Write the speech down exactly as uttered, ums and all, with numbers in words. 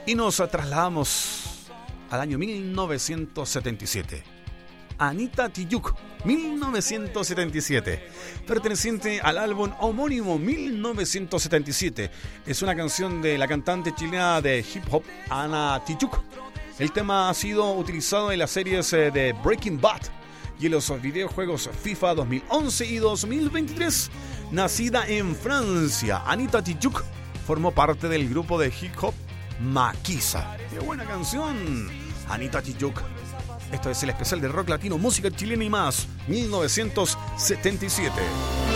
Y nos trasladamos al año mil novecientos setenta y siete. Anita Tijoux, mil novecientos setenta y siete, perteneciente al álbum homónimo mil novecientos setenta y siete. Es una canción de la cantante chilena de hip hop Ana Tijoux. El tema ha sido utilizado en las series de Breaking Bad y en los videojuegos FIFA dos mil once y dos mil veintitrés. Nacida en Francia, Anita Tijoux formó parte del grupo de hip hop Maquisa. ¡Qué buena canción! Anita Tijoux. Esto es el especial de rock latino, música chilena y más, mil novecientos setenta y siete.